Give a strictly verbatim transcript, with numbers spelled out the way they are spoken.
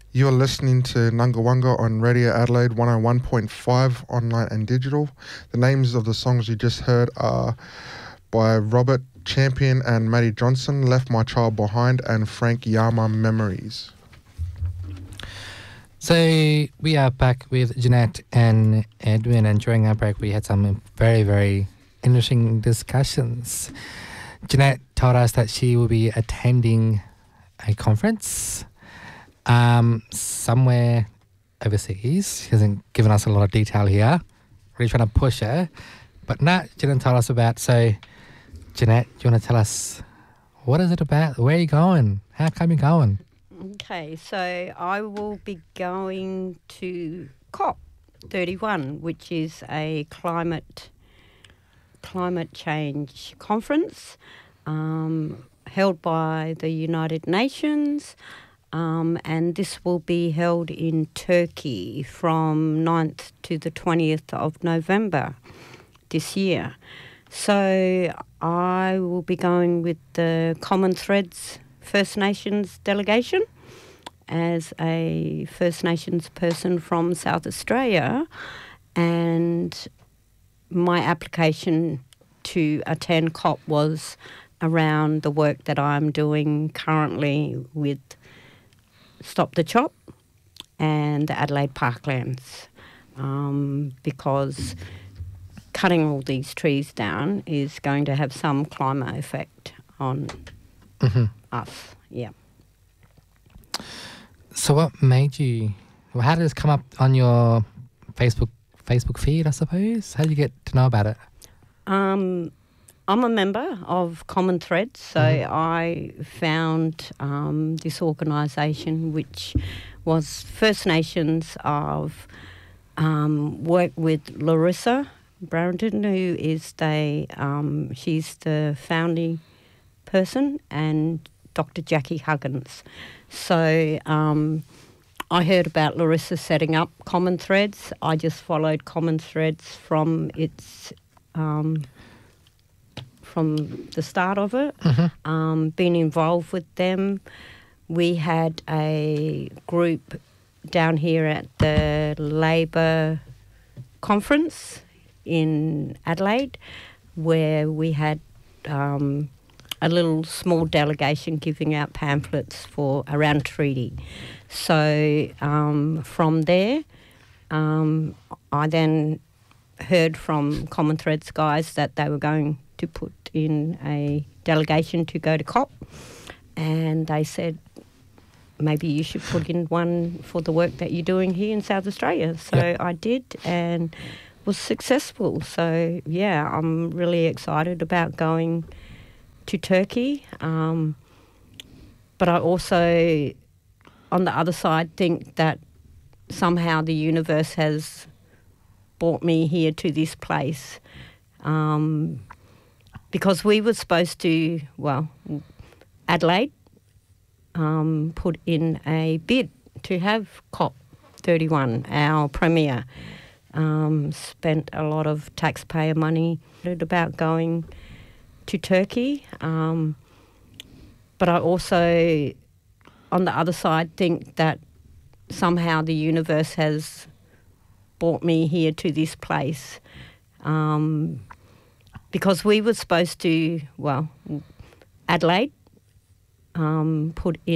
You're listening to Nungawanga on Radio Adelaide one oh one point five online and digital. The names of the songs you just heard are by Robert Champion and Maddie Johnson, Left My Child Behind, and Frank Yama, Memories. So we are back with Jeanette and Edwin, and during our break we had some very, very interesting discussions. Jeanette told us that she will be attending a conference um, somewhere overseas. She hasn't given us a lot of detail here. Really trying to push her. But Nat, Jeanette told us about. So, Jeanette, do you want to tell us what is it about? Where are you going? How come you're going? Okay, so I will be going to COP thirty-one, which is a climate climate change conference um, held by the United Nations. Um, and this will be held in Turkey from ninth to the twentieth of November this year. So I will be going with the Common Threads First Nations delegation as a First Nations person from South Australia, and my application to attend COP was around the work that I'm doing currently with Stop the Chop and the Adelaide Parklands, um, because cutting all these trees down is going to have some climate effect on mm-hmm. us. Yeah. So what made you, well, how did this come up on your Facebook Facebook feed, I suppose? How did you get to know about it? Um, I'm a member of Common Threads, so mm-hmm. I found um, this organisation which was First Nations of um, work with Larissa Barrington, who is the, um, she's the founding person, and Doctor Jackie Huggins. So um, I heard about Larissa setting up Common Threads. I just followed Common Threads from its... Um, from the start of it, mm-hmm. um, been involved with them. We had a group down here at the Labor conference in Adelaide where we had um, a little small delegation giving out pamphlets for around treaty. So um, from there, um, I then heard from Common Threads guys that they were going to put in a delegation to go to COP, and they said maybe you should put in one for the work that you're doing here in South Australia. So yep. I did and was successful. So yeah, I'm really excited about going to Turkey, um, but I also on the other side think that somehow the universe has brought me here to this place. Um, Because we were supposed to, well, Adelaide um, put in a bid to have COP thirty-one. Our Premier um, spent a lot of taxpayer money about going to Turkey. Um, but I also, on the other side, think that somehow the universe has brought me here to this place. Um Because we were supposed to, well, Adelaide um, put in